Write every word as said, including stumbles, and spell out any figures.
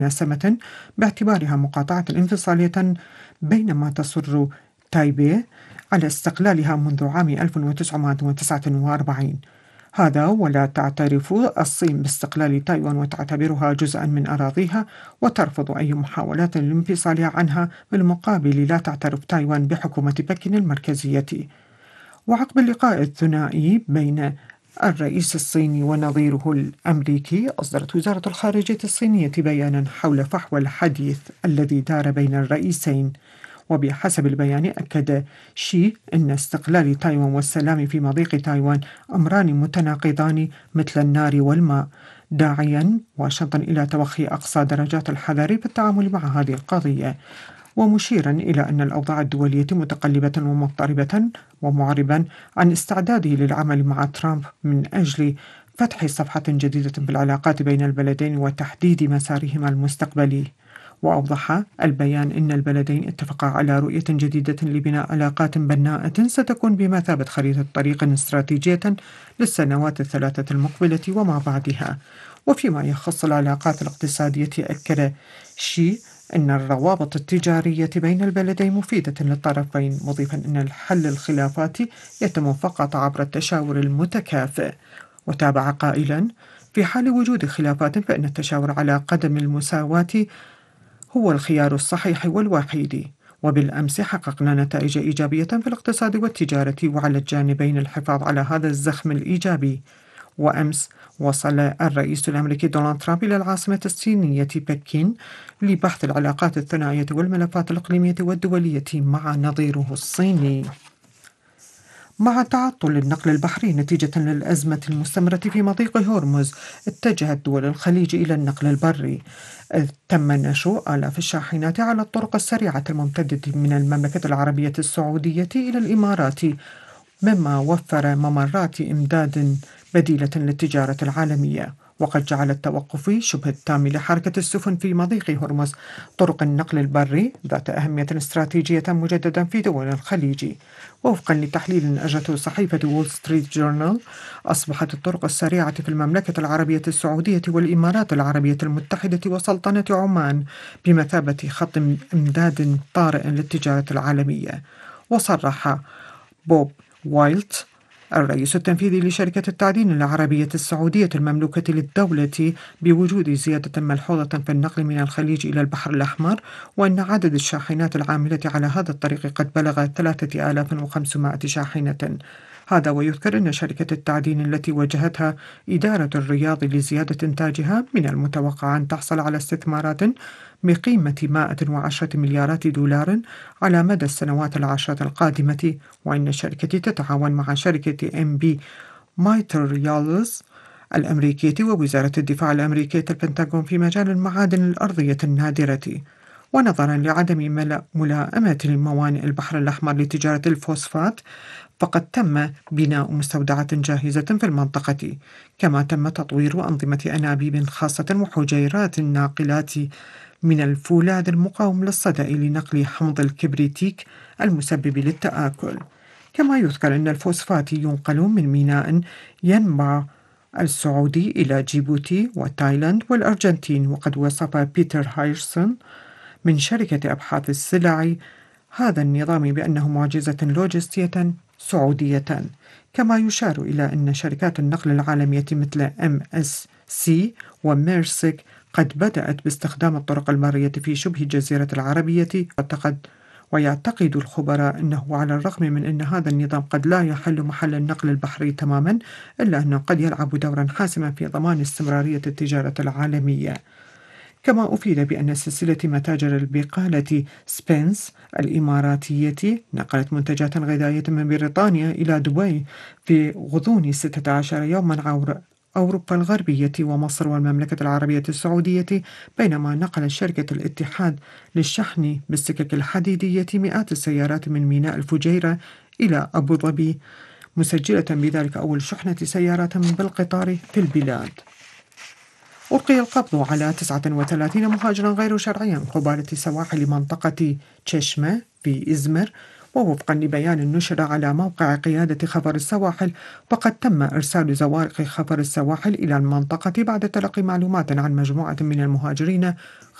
مناسبة باعتبارها مقاطعة انفصالية، بينما تصر تايبي على استقلالها منذ عام ألف وتسعمائة وتسعة وأربعين. هذا ولا تعترف الصين باستقلال تايوان وتعتبرها جزءا من أراضيها، وترفض أي محاولات للانفصال عنها. بالمقابل لا تعترف تايوان بحكومة بكين المركزية. وعقب اللقاء الثنائي بين الرئيس الصيني ونظيره الأمريكي، أصدرت وزارة الخارجية الصينية بيانا حول فحوى الحديث الذي دار بين الرئيسين. وبحسب البيان أكد شي أن استقلال تايوان والسلام في مضيق تايوان أمران متناقضان مثل النار والماء، داعيا واشنطن إلى توخي أقصى درجات الحذر في التعامل مع هذه القضية، ومشيرا إلى أن الأوضاع الدولية متقلبة ومضطربة، ومعربا عن استعداده للعمل مع ترامب من أجل فتح صفحة جديدة في العلاقات بين البلدين وتحديد مسارهما المستقبلي. وأوضح البيان أن البلدين اتفقا على رؤية جديدة لبناء علاقات بناءة ستكون بمثابة خريطة طريق استراتيجية للسنوات الثلاثة المقبلة وما بعدها. وفيما يخص العلاقات الاقتصادية، أكد شي أن الروابط التجارية بين البلدين مفيدة للطرفين، مضيفا أن حل الخلافات يتم فقط عبر التشاور المتكافئ. وتابع قائلا: في حال وجود خلافات فإن التشاور على قدم المساواة هو الخيار الصحيح والوحيد. وبالأمس حققنا نتائج إيجابية في الاقتصاد والتجارة، وعلى الجانبين الحفاظ على هذا الزخم الإيجابي. وأمس وصل الرئيس الأمريكي دونالد ترامب إلى العاصمة الصينية بكين لبحث العلاقات الثنائية والملفات الإقليمية والدولية مع نظيره الصيني. مع تعطل النقل البحري نتيجة للأزمة المستمرة في مضيق هرمز، اتجهت دول الخليج إلى النقل البري. تم نشر آلاف الشاحنات على الطرق السريعة الممتدة من المملكة العربية السعودية إلى الإمارات، مما وفر ممرات إمداد بديلة للتجارة العالمية، وقد جعل التوقف شبه التام لحركة السفن في مضيق هرمز طرق النقل البري ذات أهمية استراتيجية مجددا في دول الخليج. ووفقا لتحليل أجرته صحيفة وول ستريت جورنال، أصبحت الطرق السريعة في المملكة العربية السعودية والإمارات العربية المتحدة وسلطنة عمان بمثابة خط إمداد طارئ للتجارة العالمية. وصرح بوب وايلت الرئيس التنفيذي لشركة التعدين العربية السعودية المملوكة للدولة بوجود زيادة ملحوظة في النقل من الخليج إلى البحر الأحمر، وأن عدد الشاحنات العاملة على هذا الطريق قد بلغ ثلاثة آلاف وخمسمائة شاحنة. هذا ويذكر أن شركة التعدين التي واجهتها إدارة الرياض لزيادة إنتاجها من المتوقع أن تحصل على استثمارات بقيمة مائة وعشرة مليارات دولار على مدى السنوات العشرة القادمة، وإن الشركة تتعاون مع شركة إم بي ماتيريالز الأمريكية ووزارة الدفاع الأمريكية البنتاغون في مجال المعادن الأرضية النادرة. ونظرا لعدم ملائمة موانئ البحر الأحمر لتجارة الفوسفات، فقد تم بناء مستودعات جاهزة في المنطقة، كما تم تطوير أنظمة أنابيب خاصة وحجيرات ناقلات من الفولاذ المقاوم للصدأ لنقل حمض الكبريتيك المسبب للتآكل. كما يذكر أن الفوسفات ينقل من ميناء ينبع السعودي إلى جيبوتي وتايلاند والأرجنتين. وقد وصف بيتر هايرسون من شركة أبحاث السلع هذا النظام بأنه معجزة لوجستية سعودية. كما يشار إلى أن شركات النقل العالمية مثل إم إس سي وميرسك قد بدأت باستخدام الطرق البرية في شبه الجزيرة العربية. ويعتقد الخبراء أنه على الرغم من أن هذا النظام قد لا يحل محل النقل البحري تماما، إلا أنه قد يلعب دورا حاسما في ضمان استمرارية التجارة العالمية. كما أفيد بأن سلسلة متاجر البقالة سبنس الإماراتية نقلت منتجات غذائية من بريطانيا إلى دبي في غضون ستة عشر يوما عبر أوروبا الغربية ومصر والمملكة العربية السعودية، بينما نقلت شركة الاتحاد للشحن بالسكك الحديدية مئات السيارات من ميناء الفجيرة إلى أبو ظبي، مسجلة بذلك أول شحنة سيارات بالقطار في البلاد. ألقي القبض على تسعة وثلاثين مهاجرا غير شرعيا قبالة سواحل منطقة تشيشمة في إزمر، ووفقا لبيان نشر على موقع قيادة خفر السواحل، وقد تم إرسال زوارق خفر السواحل إلى المنطقة بعد تلقي معلومات عن مجموعة من المهاجرين